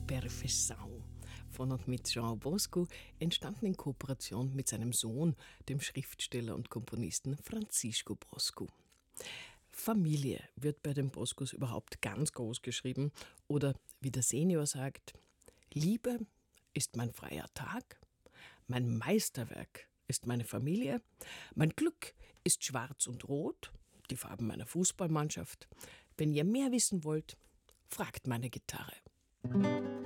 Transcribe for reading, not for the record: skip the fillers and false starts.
Perfeição von und mit João Bosco, entstanden in Kooperation mit seinem Sohn, dem Schriftsteller und Komponisten Francisco Bosco. Familie wird bei den Boscos überhaupt ganz groß geschrieben oder, wie der Senior sagt, Liebe ist mein freier Tag, mein Meisterwerk ist meine Familie, mein Glück ist schwarz und rot, die Farben meiner Fußballmannschaft. Wenn ihr mehr wissen wollt, fragt meine Gitarre.